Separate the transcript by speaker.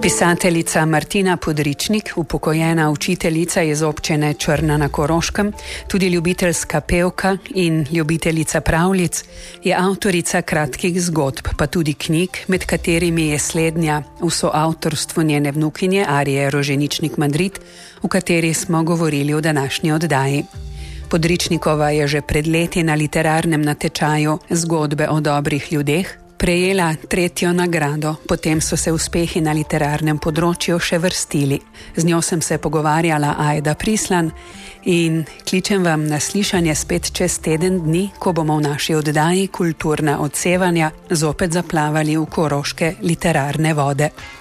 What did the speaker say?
Speaker 1: Pisateljica Martina Podričnik, upokojena učiteljica iz občine Črna na Koroškem, tudi ljubiteljska pevka in ljubiteljica pravljic, je avtorica kratkih zgodb, pa tudi knjig, med katerimi je slednja v soavtorstvu njene vnukinje Arije Roženičnik Madrid, v kateri smo govorili v današnji oddaji. Podričnikova je že pred leti na literarnem natečaju Zgodbe o dobrih ljudeh prejela 3. nagrado, potem so se uspehi na literarnem področju še vrstili. Z njo sem se pogovarjala Ajda Prislan in kličem vam na slišanje spet čez teden dni, ko bomo v naši oddaji Kulturna odsevanja zopet zaplavali v koroške literarne vode.